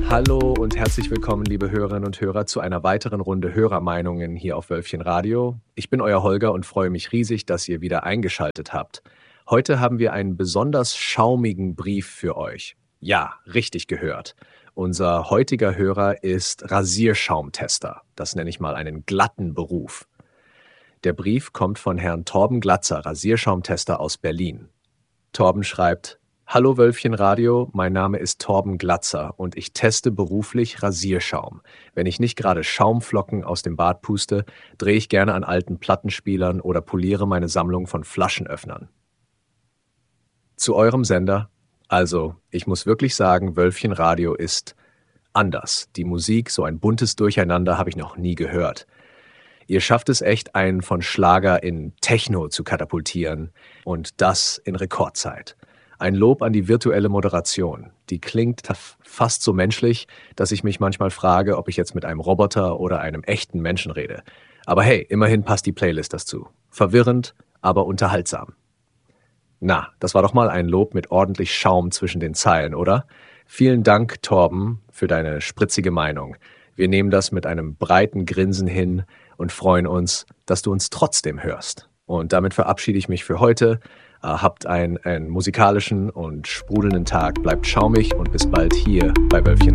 Hallo und herzlich willkommen, liebe Hörerinnen und Hörer, zu einer weiteren Runde Hörermeinungen hier auf Wölfchen Radio. Ich bin euer Holger und freue mich riesig, dass ihr wieder eingeschaltet habt. Heute haben wir einen besonders schaumigen Brief für euch. Ja, richtig gehört. Unser heutiger Hörer ist Rasierschaumtester. Das nenne ich mal einen glatten Beruf. Der Brief kommt von Herrn Torben Glatzer, Rasierschaumtester aus Berlin. Torben schreibt: Hallo Wölfchen Radio, mein Name ist Torben Glatzer und ich teste beruflich Rasierschaum. Wenn ich nicht gerade Schaumflocken aus dem Bad puste, drehe ich gerne an alten Plattenspielern oder poliere meine Sammlung von Flaschenöffnern. Zu eurem Sender. Also, ich muss wirklich sagen, Wölfchen Radio ist anders. Die Musik, so ein buntes Durcheinander, habe ich noch nie gehört. Ihr schafft es echt, einen von Schlager in Techno zu katapultieren und das in Rekordzeit. Ein Lob an die virtuelle Moderation. Die klingt fast so menschlich, dass ich mich manchmal frage, ob ich jetzt mit einem Roboter oder einem echten Menschen rede. Aber hey, immerhin passt die Playlist dazu. Verwirrend, aber unterhaltsam. Na, das war doch mal ein Lob mit ordentlich Schaum zwischen den Zeilen, oder? Vielen Dank, Torben, für deine spritzige Meinung. Wir nehmen das mit einem breiten Grinsen hin und freuen uns, dass du uns trotzdem hörst. Und damit verabschiede ich mich für heute. Habt einen musikalischen und sprudelnden Tag, bleibt schaumig und bis bald hier bei Wölfchen